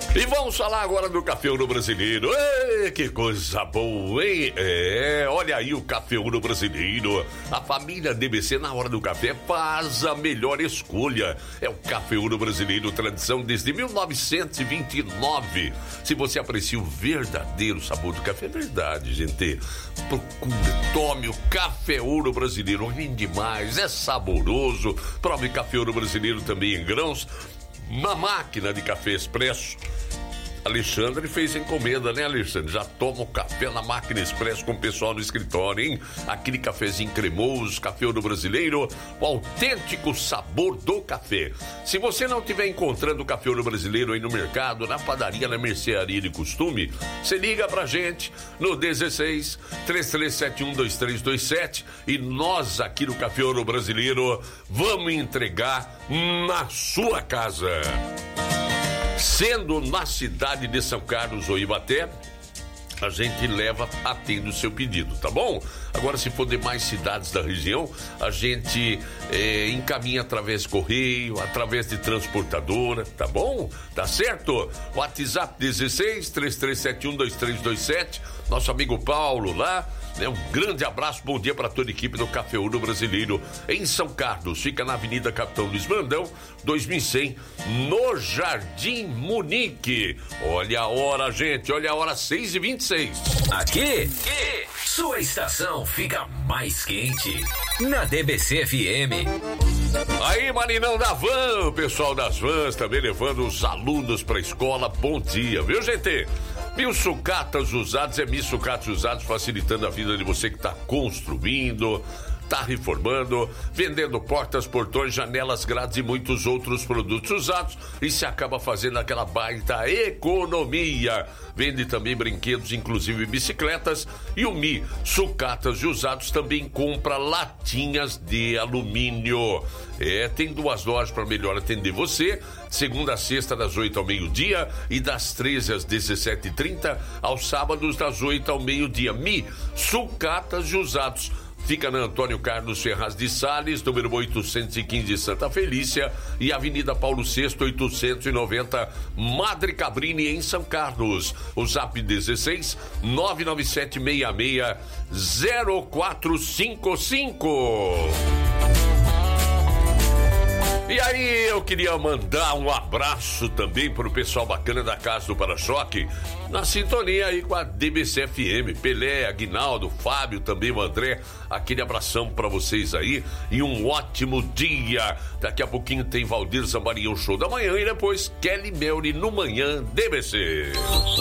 E vamos falar agora do Café Ouro Brasileiro. Que coisa boa, hein? Olha aí o Café Ouro Brasileiro. A família DBC, na hora do café, faz a melhor escolha. É o Café Ouro Brasileiro, tradição desde 1929. Se você aprecia o verdadeiro sabor do café, é verdade, gente. Procure, tome o Café Ouro Brasileiro. Rende demais, é saboroso. Prove Café Ouro Brasileiro também em grãos. Na máquina de café expresso. Alexandre fez encomenda, né, Alexandre? Já toma o café na máquina expresso com o pessoal no escritório, hein? Aquele cafezinho cremoso, Café Ouro Brasileiro, o autêntico sabor do café. Se você não estiver encontrando o Café Ouro Brasileiro aí no mercado, na padaria, na mercearia de costume, você liga pra gente no 16 3371 2327 e nós aqui no Café Ouro Brasileiro vamos entregar na sua casa. Sendo na cidade de São Carlos ou Ibaté, a gente atende o seu pedido, tá bom? Agora, se for demais cidades da região, a gente encaminha através de correio, através de transportadora, tá bom? Tá certo? WhatsApp 16 3371 2327, nosso amigo Paulo lá. Um grande abraço, bom dia para toda a equipe do Café Ouro Brasileiro em São Carlos. Fica na Avenida Capitão Luiz Brandão, 2100, no Jardim Munique. Olha a hora, gente, olha a hora, 6h26. Aqui, sua estação fica mais quente. Na DBC FM. Aí, Marinão da Van, o pessoal das vans também levando os alunos pra escola. Bom dia, viu, gente? Mil sucatas usados, Mil sucatas usados, facilitando a vida de você que está construindo, está reformando, vendendo portas, portões, janelas, grades e muitos outros produtos usados, e se acaba fazendo aquela baita economia. Vende também brinquedos, inclusive bicicletas, e o Mi Sucatas e Usados também compra latinhas de alumínio. Tem 2 lojas para melhor atender você, segunda a sexta das 8 ao meio-dia e das 13 às 17h30, aos sábados das 8 ao meio-dia. Mi Sucatas e Usados. Fica na Antônio Carlos Ferraz de Sales, número 815, Santa Felícia, e Avenida Paulo VI, 890, Madre Cabrini, em São Carlos. O Zap 16 99766 0455. E aí, eu queria mandar um abraço também pro pessoal bacana da Casa do Para-Choque, na sintonia aí com a DBC FM, Pelé, Aguinaldo, Fábio, também o André, aquele abração pra vocês aí e um ótimo dia. Daqui a pouquinho tem Valdir Zambarião, show da manhã, e depois Kelly Melry no Manhã DBC.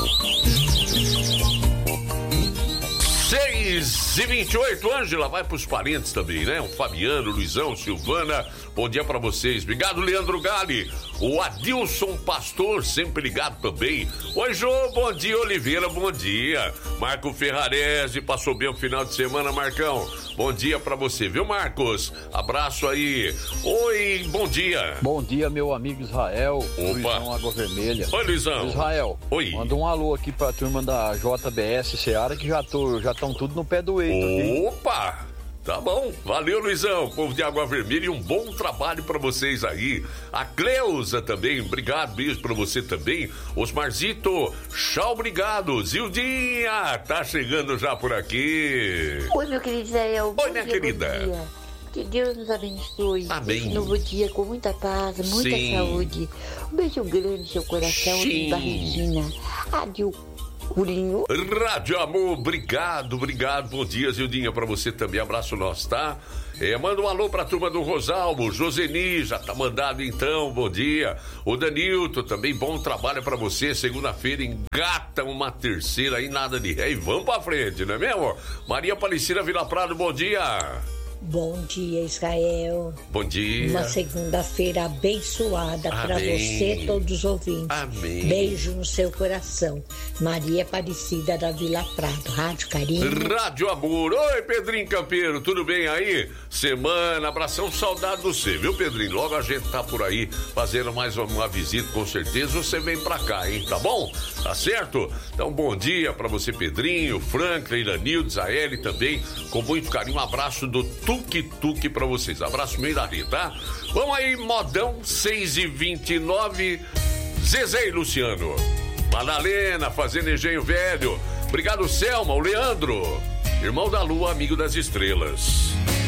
6h28, Ângela, vai pros parentes também, né? O Fabiano, Luizão, Silvana, bom dia pra vocês. Obrigado, Leandro Gali. O Adilson Pastor, sempre ligado também. Oi, Jô, bom dia, Oliveira, bom dia. Marco Ferrarese, passou bem o final de semana, Marcão? Bom dia pra você, viu, Marcos? Abraço aí. Oi, bom dia. Bom dia, meu amigo Israel. Opa. Luizão Água Vermelha. Oi, Luizão. Israel. Oi. Manda um alô aqui pra turma da JBS Seara, que já estão tudo no pé do eito. Opa! Tá bom, valeu, Luizão, povo de Água Vermelha, e um bom trabalho pra vocês aí. A Cleusa também, obrigado, beijo pra você também. Osmarzito, tchau, obrigado. Zildinha, tá chegando já por aqui. Oi, meu querido Israel. Oi, minha querida. Que Deus nos abençoe. Amém. Esse novo dia com muita paz, muita saúde. Um beijo grande no seu coração, da Regina. Adeus. Curinho. Rádio Amor, obrigado, bom dia, Zildinha, pra você também, abraço nosso, tá? Manda um alô pra turma do Rosalvo, Joseni, já tá mandado então, bom dia. O Danilton também, bom trabalho pra você, segunda-feira engata uma terceira aí, nada de ré, e vamos pra frente, não é mesmo? Maria Aparecida Vila Prado, bom dia. Bom dia, Israel. Bom dia. Uma segunda-feira abençoada para você e todos os ouvintes. Amém. Beijo no seu coração. Maria Aparecida da Vila Prado. Rádio Carinho. Rádio Amor. Oi, Pedrinho Campeiro, tudo bem aí? Semana, abração, saudade do você, viu, Pedrinho? Logo a gente tá por aí fazendo mais uma visita, com certeza você vem pra cá, hein? Tá bom? Tá certo? Então, bom dia pra você, Pedrinho, Franklin, Iranildo, Zaeli também, com muito carinho, um abraço do Tuque pra vocês. Abraço meio da Rita, tá? Vamos aí, modão, 6h29. Zezé e Luciano. Madalena, fazendo Engenho Velho. Obrigado, Selma, o Leandro. Irmão da Lua, amigo das estrelas.